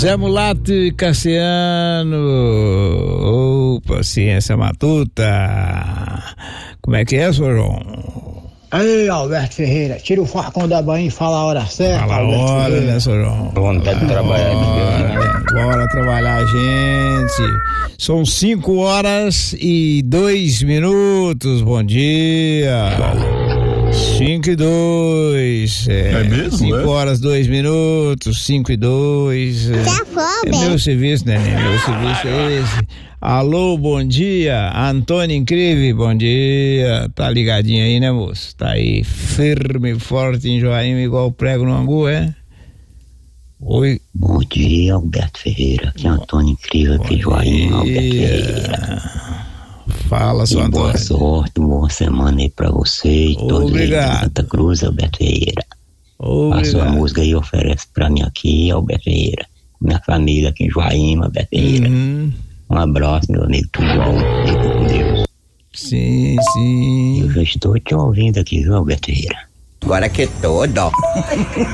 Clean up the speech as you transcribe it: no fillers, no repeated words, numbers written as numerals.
Zé Mulato e Cassiano, paciência matuta. Como é que é, senhor João? Aí, Alberto Ferreira, tira o facão da bainha e fala a hora certa. Fala a hora, né, senhor João? Vontade de trabalhar. Bora trabalhar, gente. São 5h02. Bom dia. 5h02. É mesmo? 5h02, 5h02. É meu serviço, né? Meu serviço é esse. Alô, bom dia. Antônio Incrível, bom dia. Tá ligadinho aí, né, moço? Tá aí firme e forte em Joaíma, igual prego no angu, é? Oi. Bom dia, Alberto Ferreira. Aqui é Antônio Incrível, aqui de Joaíma, Alberto Ferreira. Fala, seu Antônio. Boa sorte, boa semana aí pra você e todos aí de Santa Cruz, Alberto Ferreira. A sua música aí oferece pra mim aqui, Alberto Ferreira. Minha família aqui em Joaíma, Alberto Ferreira. Um abraço, meu amigo, tudo bom? Fica com Deus. Sim. Eu já estou te ouvindo aqui, viu, Alberto Ferreira? Agora que todo.